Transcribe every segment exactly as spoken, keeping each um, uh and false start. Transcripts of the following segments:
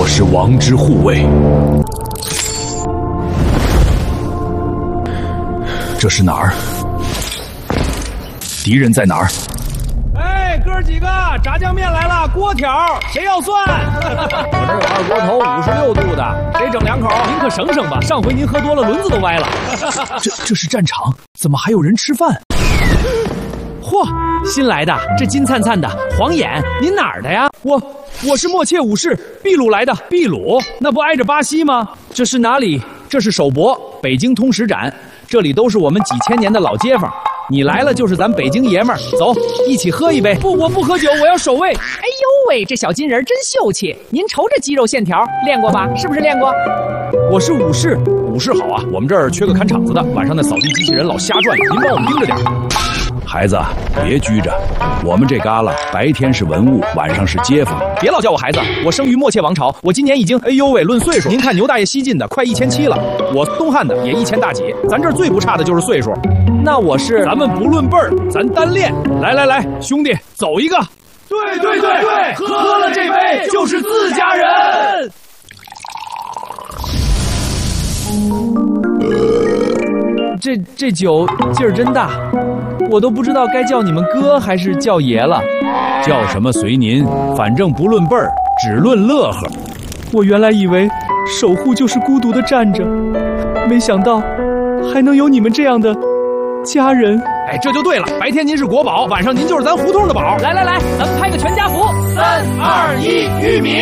我是王之护卫。这是哪儿？敌人在哪儿？ 哎，哥几个，炸酱面来了，锅条，谁要蒜？我这有二锅头，五十六度的，谁整两口？您可省省吧，上回您喝多了，轮子都歪了。 这这是战场，怎么还有人吃饭？ 嚯，新来的，这金灿灿的，黄眼，您哪儿的呀？我我是默切武士，秘鲁来的。秘鲁那不挨着巴西吗？这是哪里？这是首博，北京通史展，这里都是我们几千年的老街坊。你来了就是咱北京爷们儿，走，一起喝一杯。不，我不喝酒，我要守卫。 哎呦喂，这小金人真秀气！您瞅这肌肉线条，练过吧？是不是练过？ 我是武士，武士好啊！我们这儿缺个看场子的，晚上那扫地机器人老瞎转，您帮我们盯着点。 孩子，别拘着，我们这旮旯白天是文物，晚上是街坊。 别老叫我孩子，我生于默切王朝，我今年已经，哎呦喂，论岁数，您看牛大爷西晋的快一千七了，我东汉的也一千大几，咱这儿最不差的就是岁数。那我是，咱们不论辈儿，咱单练。来来来，兄弟，走一个。对对对对，喝了这杯就是自家人。这这酒劲儿真大，我都不知道该叫你们哥还是叫爷了。 叫什么随您，反正不论辈儿，只论乐呵。 我原来以为守护就是孤独的站着，没想到还能有你们这样的家人。哎，这就对了，白天您是国宝，晚上您就是咱胡同的宝。来来来，咱们拍个全家福，三二一，玉米。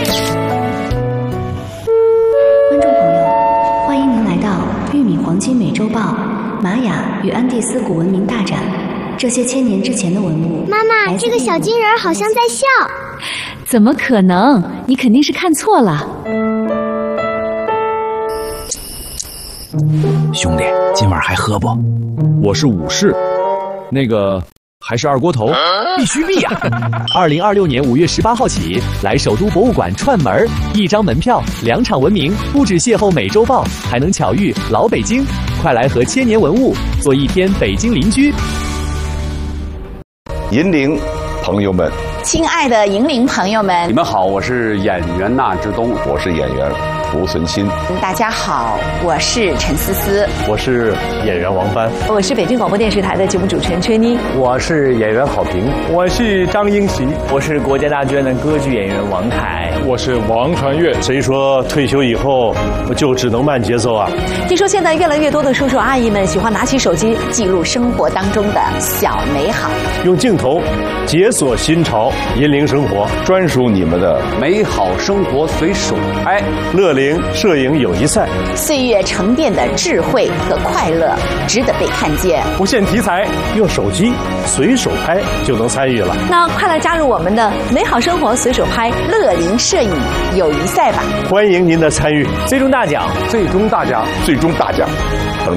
观众朋友，欢迎您来到玉米黄金美洲豹玛雅与安第斯古文明大展。这些千年之前的文物， 妈妈，这个小金人好像在笑。 怎么可能？你肯定是看错了。 兄弟，今晚还喝不？ 我是武士，那个还是二锅头，必须必呀！ 二零二六年五月十八号起，来首都博物馆串门，一张门票，两场文明，不止邂逅美洲豹，还能巧遇老北京。快来和千年文物做一天北京邻居。 银陵朋友们， 亲爱的银陵朋友们， 你们好，我是演员纳之东， 我是演员胡存新。 大家好，我是陈思思， 我是演员王帆， 我是北京广播电视台的节目主持人崔妮， 我是演员郝平， 我是张英喜， 我是国家大剧院的歌剧演员王凯， 我是王传岳。 谁说退休以后就只能慢节奏啊？ 听说现在越来越多的叔叔阿姨们喜欢拿起手机记录生活当中的小美好， 用镜头解锁新潮，引领生活， 专属你们的美好生活随手拍。 乐龄摄影友谊赛， 岁月沉淀的智慧和快乐值得被看见。 不限题材，用手机随手拍就能参与了。 那快来加入我们的美好生活随手拍乐龄摄影友谊赛吧！ 欢迎您的参与， 最终大奖， 最终大奖，最终大奖。